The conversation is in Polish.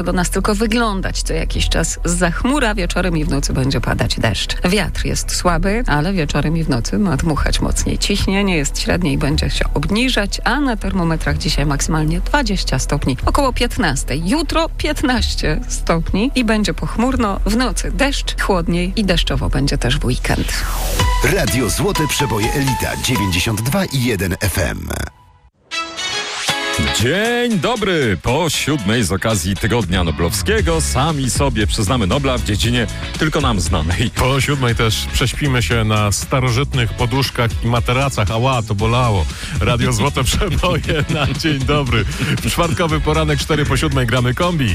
do nas tylko wyglądać co jakiś czas zza chmur, a wieczorem i w nocy będzie padać deszcz. Wiatr jest słaby, ale wieczorem i w nocy ma dmuchać mocniej. Ciśnienie jest średnie i będzie się obniżać, a na termometrach dzisiaj maksymalnie 20 stopni, około 15. Jutro 15 stopni i będzie pochmurno, w nocy deszcz, chłodniej i deszczowo będzie też w weekend. Radio Złote Przeboje Elita 92,1 FM. Dzień dobry! Po 7 z okazji Tygodnia Noblowskiego sami sobie przyznamy Nobla w dziedzinie tylko nam znanej. Po 7 też prześpimy się na starożytnych poduszkach i materacach. Ała, to bolało. Radio Złote Przeboje na dzień dobry. W czwartkowy poranek 4 po 7 gramy kombi.